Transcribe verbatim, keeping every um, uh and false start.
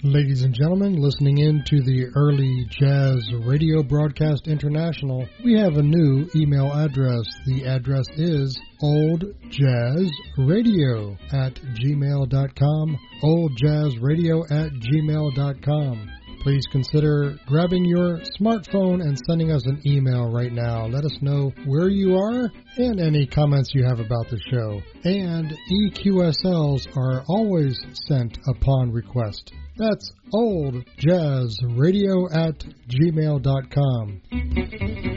Ladies and gentlemen, listening in to the Early Jazz Radio Broadcast International, we have a new email address. The address is oldjazzradio at gmail dot com, oldjazzradio at gmail dot com. Please consider grabbing your smartphone and sending us an email right now. Let us know where you are and any comments you have about the show. And E Q S Ls are always sent upon request. That's oldjazzradio at gmail dot com.